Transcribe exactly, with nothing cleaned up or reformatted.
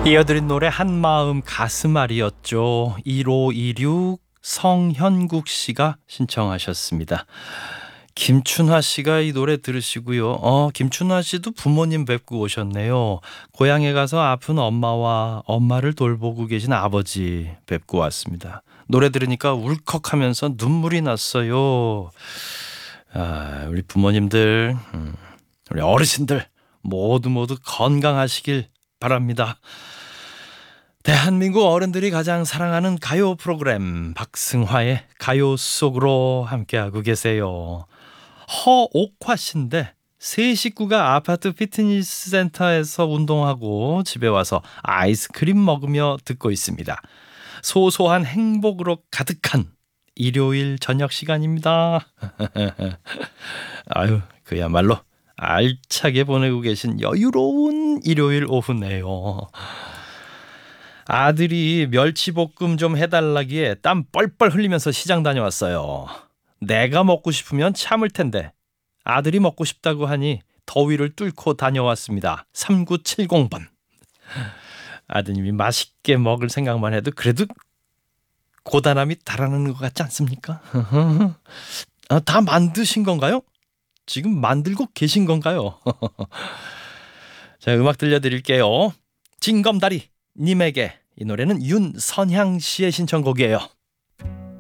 이어드린 노래 한마음 가슴앓이였죠. 일오이육 성현국 씨가 신청하셨습니다. 김춘화 씨가 이 노래 들으시고요. 어, 김춘화 씨도 부모님 뵙고 오셨네요. 고향에 가서 아픈 엄마와 엄마를 돌보고 계신 아버지 뵙고 왔습니다. 노래 들으니까 울컥하면서 눈물이 났어요. 아, 우리 부모님들, 음, 우리 어르신들 모두 모두 건강하시길 바랍니다. 대한민국 어른들이 가장 사랑하는 가요 프로그램 박승화의 가요 속으로 함께하고 계세요. 허옥화 씨인데 세 식구가 아파트 피트니스 센터에서 운동하고 집에 와서 아이스크림 먹으며 듣고 있습니다. 소소한 행복으로 가득한 일요일 저녁 시간입니다. 아유, 그야말로 알차게 보내고 계신 여유로운 일요일 오후네요. 아들이 멸치볶음 좀 해달라기에 땀 뻘뻘 흘리면서 시장 다녀왔어요. 내가 먹고 싶으면 참을 텐데 아들이 먹고 싶다고 하니 더위를 뚫고 다녀왔습니다. 삼구칠공 번. 아드님이 맛있게 먹을 생각만 해도 그래도 고단함이 달아나는 것 같지 않습니까? 아, 다 만드신 건가요? 지금 만들고 계신 건가요? 자, 음악 들려드릴게요. 징검다리 님에게. 이 노래는 윤선향 씨의 신청곡이에요.